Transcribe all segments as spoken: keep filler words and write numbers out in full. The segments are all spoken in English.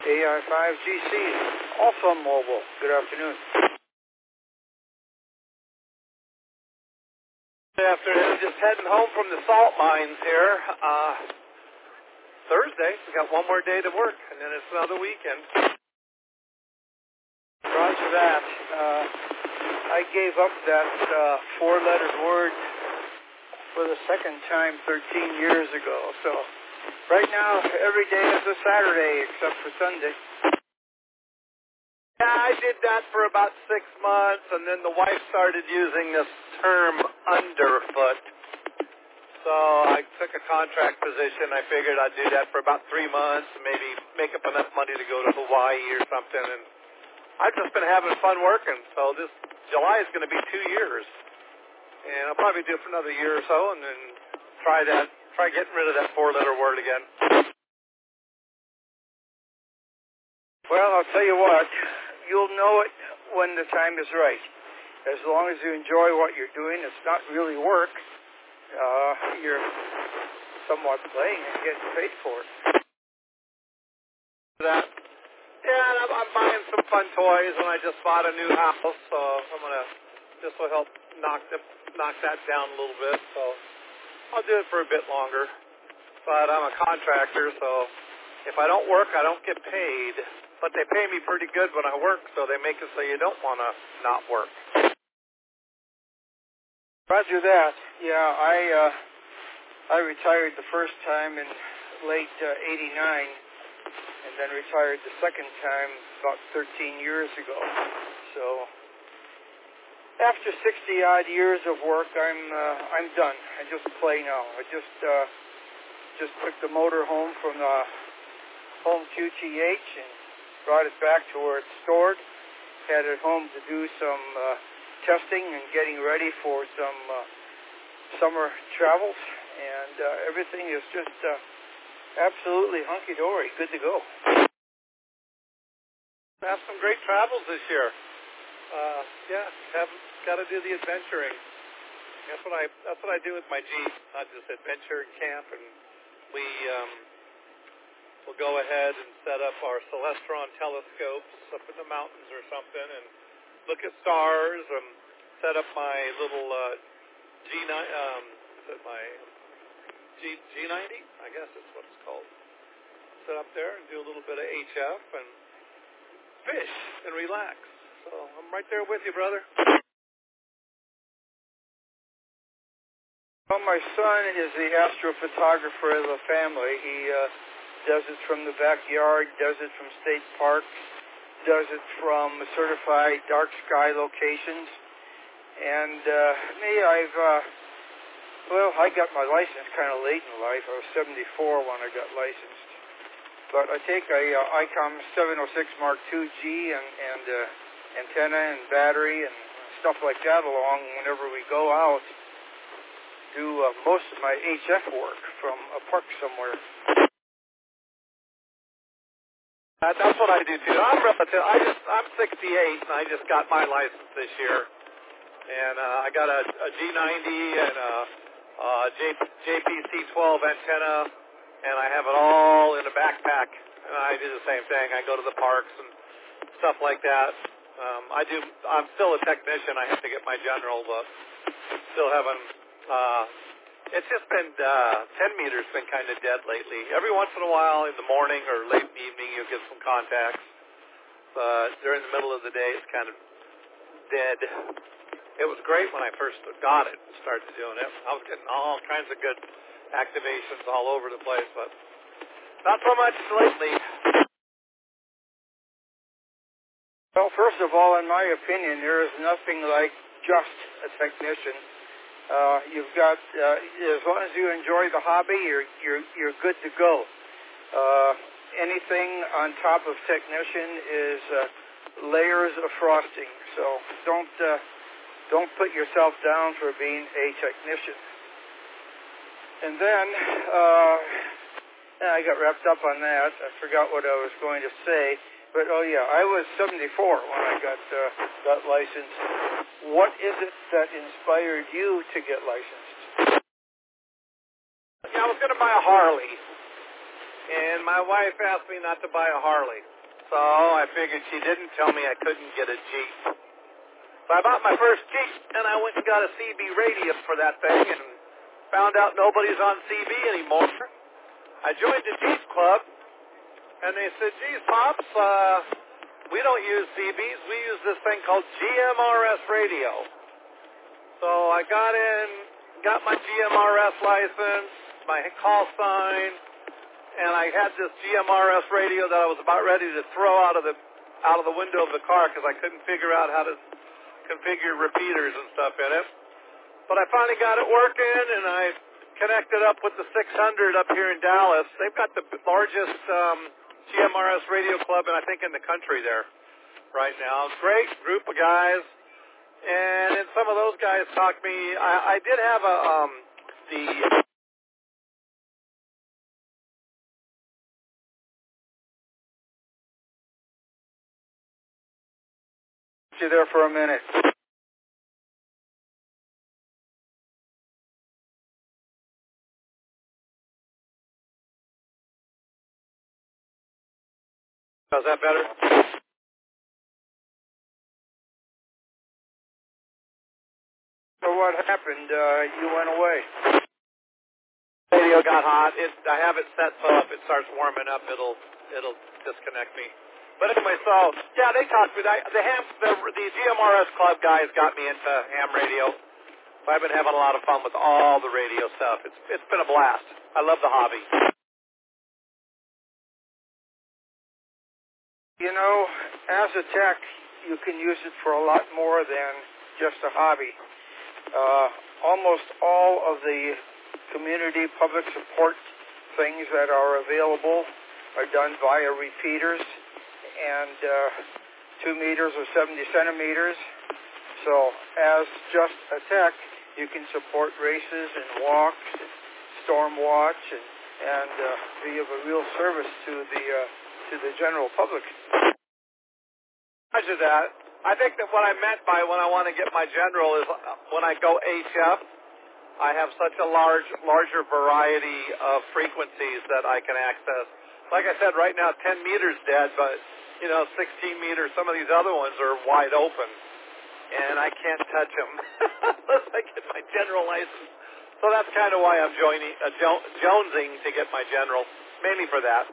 A I five G C, also mobile. Good afternoon. Good afternoon. Just heading home from the salt mines here. Uh, Thursday. We got one more day to work, and then it's another weekend. Roger that. Uh, I gave up that uh, four-lettered word for the second time thirteen years ago. So right now, every day is a Saturday except for Sunday. Yeah, I did that for about six months, and then the wife started using this term underfoot. So I took a contract position. I figured I'd do that for about three months and maybe make up enough money to go to Hawaii or something. And I've just been having fun working. So this July is going to be two years. And I'll probably do it for another year or so and then try that, try getting rid of that four-letter word again. Well, I'll tell you what, you'll know it when the time is right. As long as you enjoy what you're doing, it's not really work. Uh, you're somewhat playing and getting paid for it. That, yeah, and I'm, I'm buying some fun toys, and I just bought a new house, so I'm gonna. This will help knock the, knock that down a little bit. So I'll do it for a bit longer. But I'm a contractor, so if I don't work, I don't get paid. But they pay me pretty good when I work, so they make it so you don't want to not work. Roger that. Yeah, I uh, I retired the first time in late uh, eighty-nine, and then retired the second time about thirteen years ago. So after sixty odd years of work, I'm uh, I'm done. I just play now. I just uh, just took the motor home from the home Q T H and brought it back to where it's stored. Had it home to do some uh, testing and getting ready for some uh, summer travels, and uh, everything is just uh, absolutely hunky-dory, good to go. Have some great travels this year. Uh, yeah, have got to do the adventuring. That's what I that's what I do with my Jeep. I just adventure and camp, and we um, will go ahead and set up our Celestron telescopes up in the mountains or something, and look at stars, and set up my little uh, G nine, um, is it my G, G90? I guess that's what it's called. Sit up there and do a little bit of H F and fish and relax. So I'm right there with you, brother. Well, my son is the astrophotographer of the family. He uh, does it from the backyard, does it from state parks, does it from certified dark sky locations. And uh, me, I've, uh, well, I got my license kind of late in life. I was seventy-four when I got licensed. But I take a uh, ICOM seven oh six Mark two G and, and uh, antenna and battery and stuff like that along whenever we go out. Do uh, most of my H F work from a park somewhere. That, that's what I do too. I'm relative. I just I'm sixty-eight and I just got my license this year, and uh, I got a, a G ninety and a, a J, JPC twelve antenna, and I have it all in a backpack. And I do the same thing. I go to the parks and stuff like that. Um, I do. I'm still a technician. I have to get my general, but still haven't. Uh, it's just been, uh, ten meters been kind of dead lately. Every once in a while in the morning or late evening you'll get some contacts, but during the middle of the day it's kind of dead. It was great when I first got it and started doing it. I was getting all kinds of good activations all over the place, but not so much lately. Well, first of all, in my opinion, there is nothing like just a technician. Uh, you've got, uh, as long as you enjoy the hobby, you're you're you're good to go. Uh, anything on top of technician is uh, layers of frosting. So don't uh, don't put yourself down for being a technician. And then uh, I got wrapped up on that. I forgot what I was going to say. But oh yeah, I was seventy-four when I got uh, got licensed. What is it that inspired you to get licensed? Yeah, I was going to buy a Harley, and my wife asked me not to buy a Harley. So I figured she didn't tell me I couldn't get a Jeep. So I bought my first Jeep, and I went and got a C B radio for that thing, and found out nobody's on C B anymore. I joined the Jeep Club, and they said, geez, Pops, uh, we don't use C Bs. We use this thing called G M R S radio. So I got in, got my G M R S license, my call sign, and I had this G M R S radio that I was about ready to throw out of the out of the window of the car because I couldn't figure out how to configure repeaters and stuff in it. But I finally got it working, and I connected up with the six hundred up here in Dallas. They've got the largest um, G M R S radio club, and I think in the country there right now. Great group of guys, and then some of those guys talked me. I, I did have a um, the. You there for a minute. Is that better? So what happened? Uh, you went away. Radio got hot. It, I have it set so if it starts warming up, it'll it'll disconnect me. But anyway, so yeah, they talked to me. I, the ham, the, the G M R S Club guys got me into ham radio. I've been having a lot of fun with all the radio stuff. It's it's been a blast. I love the hobby. You know, as a tech, you can use it for a lot more than just a hobby. Uh, almost all of the community public support things that are available are done via repeaters and uh, two meters or seventy centimeters. So as just a tech, you can support races and walks and storm watch and, and uh, be of a real service to the uh, to the general public. Roger that. I think that what I meant by when I want to get my general is when I go H F, I have such a large, larger variety of frequencies that I can access. Like I said, right now ten meters dead, but you know, sixteen meters. Some of these other ones are wide open, and I can't touch them unless I get my general license. So that's kind of why I'm joining, uh, jo- jonesing to get my general, mainly for that.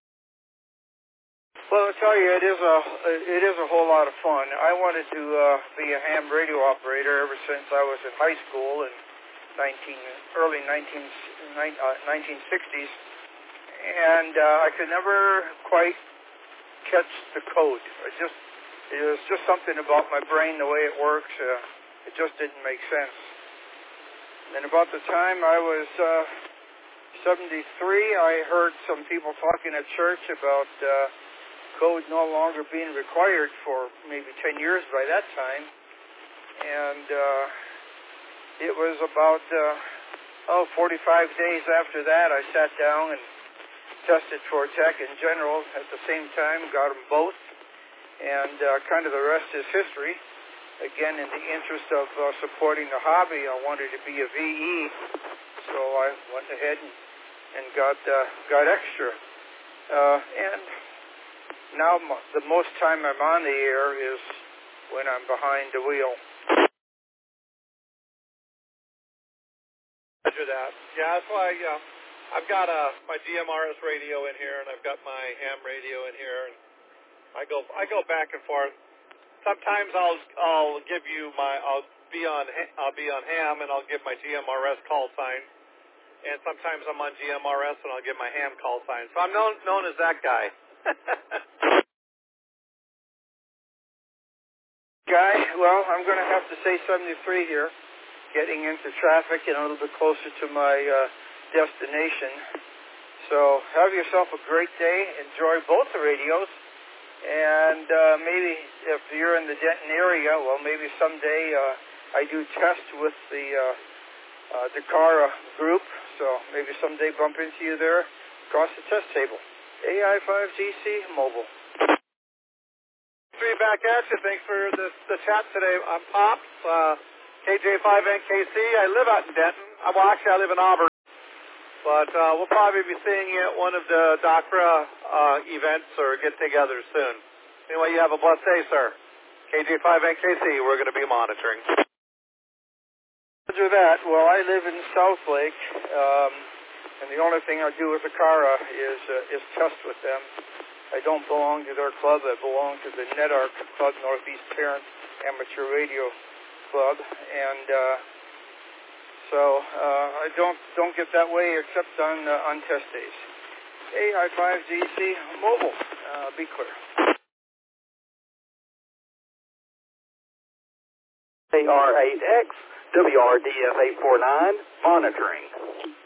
Well, I'll tell you, it is a it is a whole lot of fun. I wanted to uh, be a ham radio operator ever since I was in high school in nineteen early nineteen nineteen sixties, and uh, I could never quite catch the code. I just it was just something about my brain, the way it works. Uh, it just didn't make sense. And about the time I was uh, seventy-three, I heard some people talking at church about Uh, code no longer being required for maybe ten years by that time. And uh, it was about, uh, oh, forty-five days after that, I sat down and tested for tech and general at the same time, got them both. And uh, kind of the rest is history. Again, in the interest of uh, supporting the hobby, I wanted to be a V E, so I went ahead and, and got, uh, got extra. Uh, and Now, the most time I'm on the air is when I'm behind the wheel. Roger that. Yeah, that's why uh, I've got uh, my G M R S radio in here, and I've got my ham radio in here, and I go I go back and forth. Sometimes I'll I'll give you my I'll be on I'll be on ham, and I'll give my G M R S call sign, and sometimes I'm on G M R S and I'll give my ham call sign. So I'm known known as that guy. Guy, well, I'm going to have to say seventy-three here, getting into traffic and a little bit closer to my uh, destination. So have yourself a great day. Enjoy both the radios. And uh, maybe if you're in the Denton area, well, maybe someday uh, I do test with the uh, uh, Dakara group. So maybe someday bump into you there across the test table. A I five G C Mobile. Three back at you. Thanks for the, the chat today. I'm Pops, uh, K J five N K C. I live out in Denton. Well, actually, I live in Auburn. So But uh, we'll probably be seeing you at one of the DACRA uh, events or get-togethers soon. Anyway, you have a blessed day, sir. K J five N K C, we're going to be monitoring. Roger that. Well, I live in South Lake, um, and the only thing I do with the ACARA is uh, is test with them. I don't belong to their club. I belong to the NetArc Club, Northeast Parent Amateur Radio Club, and uh, so uh, I don't don't get that way except on uh, on test days. A I five Z C Mobile, uh, be clear. A R eight X, W R D F eight four nine, monitoring.